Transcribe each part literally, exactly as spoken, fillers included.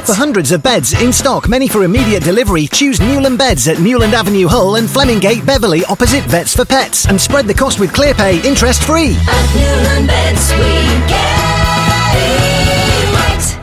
Bet. For hundreds of beds in stock, many for immediate delivery, choose Newland Beds at Newland Avenue Hull and Flemingate Beverley opposite Vets for Pets. And spread the cost with ClearPay interest free. At Newland Beds we get it right.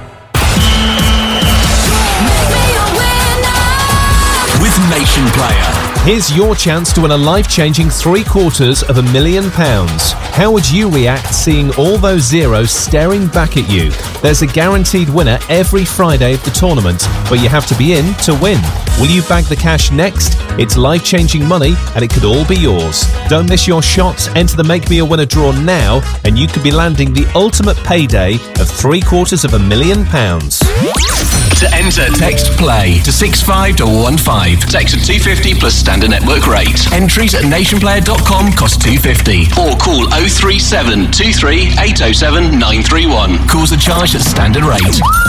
With Nation Player. Here's your chance to win a life-changing three quarters of a million pounds. How would you react seeing all those zeros staring back at you? There's a guaranteed winner every Friday of the tournament, but you have to be in to win. Will you bag the cash next? It's life-changing money and it could all be yours. Don't miss your shot. Enter the Make Me a Winner draw now and you could be landing the ultimate payday of three quarters of a million pounds. To enter, text PLAY to six five one one five. Text at two fifty plus standard network rate. Entries at nationplayer dot com cost two fifty. Or call oh three seven two three eight oh seven nine three one. Calls are charged at standard rate.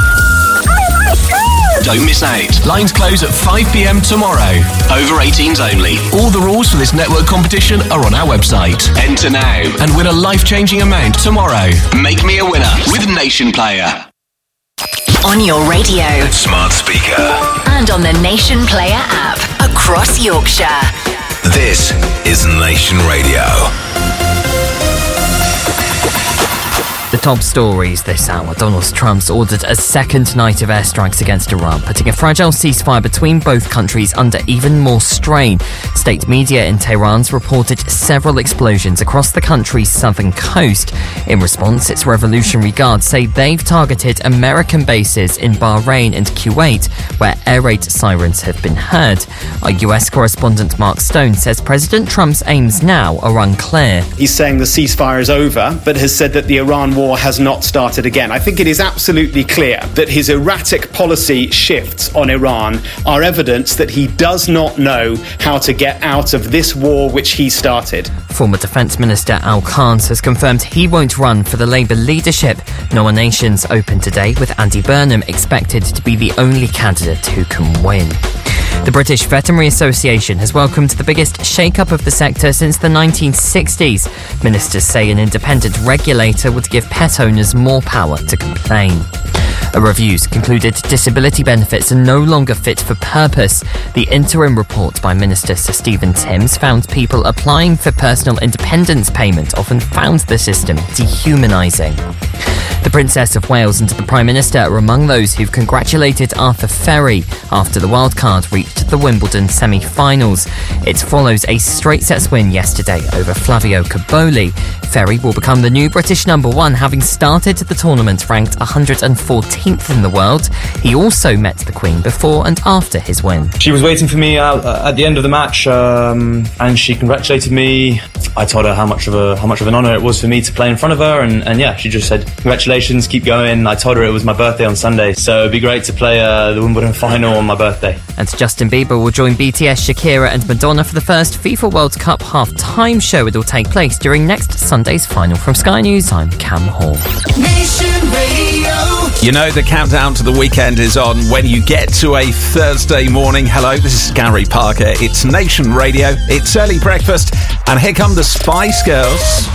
Don't miss out. Lines close at five p.m. tomorrow. Over eighteens only. All the rules for this network competition are on our website. Enter now and win a life-changing amount tomorrow. Make me a winner with Nation Player. On your radio, smart speaker, and on the Nation Player app across Yorkshire. This is Nation Radio. The top stories this hour. Donald Trump's ordered a second night of airstrikes against Iran, putting a fragile ceasefire between both countries under even more strain. State media in Tehran's reported several explosions across the country's southern coast. In response, its Revolutionary Guards say they've targeted American bases in Bahrain and Kuwait, where air raid sirens have been heard. Our U S correspondent Mark Stone says President Trump's aims now are unclear. He's saying the ceasefire is over, but has said that the Iran war has not started again. I think it is absolutely clear that his erratic policy shifts on Iran are evidence that he does not know how to get out of this war which he started. Former Defence Minister Al Khans has confirmed he won't run for the Labour leadership. Nominations open today, with Andy Burnham expected to be the only candidate who can win. The British Veterinary Association has welcomed the biggest shake-up of the sector since the nineteen sixties. Ministers say an independent regulator would give pet owners more power to complain. A review's concluded disability benefits are no longer fit for purpose. The interim report by Minister Sir Stephen Timms found people applying for personal independence payment often found the system dehumanising. The Princess of Wales and the Prime Minister are among those who've congratulated Arthur Ferry after the wildcard reached the Wimbledon semi-finals. It follows a straight sets win yesterday over Flavio Cobolli. Ferry will become the new British number one, having started the tournament ranked one hundred fourteenth in the world. He also met the Queen before and after his win. She was waiting for me out at the end of the match, um, and she congratulated me. I told her how much of a how much of an honour it was for me to play in front of her, and, and yeah, she just said, congratulations, keep going. I told her it was my birthday on Sunday, so it'd be great to play uh, the Wimbledon final on my birthday. And Justin Bieber will join B T S, Shakira and Madonna for the first FIFA World Cup half-time show. It'll take place during next Sunday's final. From Sky News, I'm Cam Hall. Nation Radio. You know the countdown to the weekend is on when you get to a Thursday morning. Hello, this is Gary Parker. It's Nation Radio. It's early breakfast, and here come the Spice Girls.